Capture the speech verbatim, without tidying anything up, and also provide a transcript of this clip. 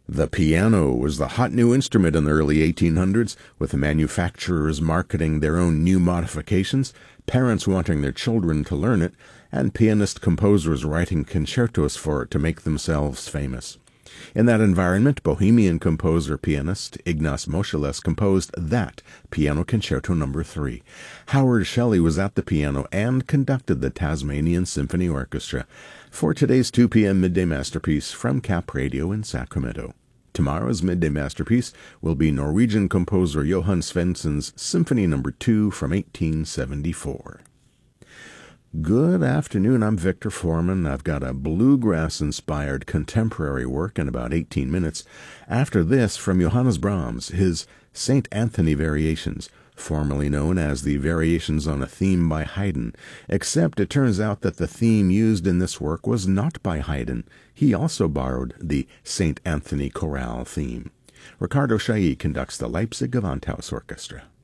The piano was the hot new instrument in the early eighteen hundreds, with the manufacturers marketing their own new modifications, parents wanting their children to learn it, and pianist-composers writing concertos for it to make themselves famous. In that environment, Bohemian composer-pianist Ignaz Moscheles composed that Piano Concerto Number three. Howard Shelley was at the piano and conducted the Tasmanian Symphony Orchestra for today's two p.m. Midday Masterpiece from Cap Radio in Sacramento. Tomorrow's Midday Masterpiece will be Norwegian composer Johann Svensson's Symphony Number two from eighteen seventy-four. Good afternoon, I'm Victor Foreman. I've got a bluegrass-inspired contemporary work in about eighteen minutes. After this, from Johannes Brahms, his Saint Anthony Variations, formerly known as the Variations on a Theme by Haydn, except it turns out that the theme used in this work was not by Haydn. He also borrowed the Saint Anthony Chorale theme. Ricardo Chailly conducts the Leipzig Gewandhaus Orchestra.